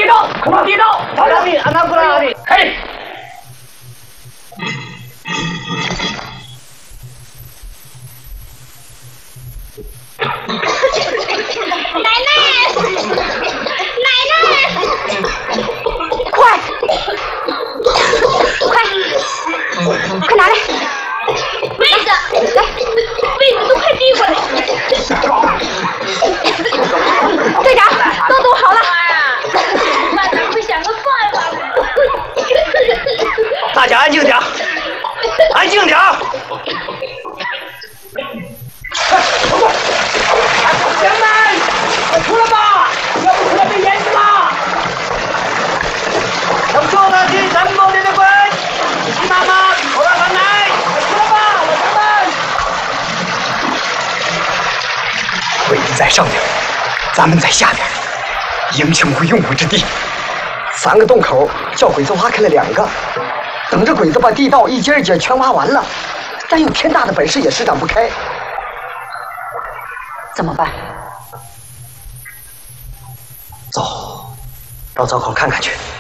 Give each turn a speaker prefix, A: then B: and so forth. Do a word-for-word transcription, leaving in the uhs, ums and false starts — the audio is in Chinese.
A: 地道，快往地道！
B: 到哪里？安娜过来哪里？
A: 嘿。
C: 奶奶，奶奶，快，快，快拿来！被子，来，被子都快递过来。队长，都弄好了。慢点，快想个办法。
B: 大家安静点，安静点。
A: 乡们，快出来吧！要不出来被淹死了！
B: 从中南区三毛连的滚，一起妈妈，过来看来，
A: 快出来吧，老乡们！
D: 鬼子在上边，咱们在下边，英雄无用武之地。三个洞口，叫鬼子挖开了两个，等着鬼子把地道一节一节全挖完了，咱有天大的本事也施展不开。
C: 怎么办？
D: 走，到灶口看看去。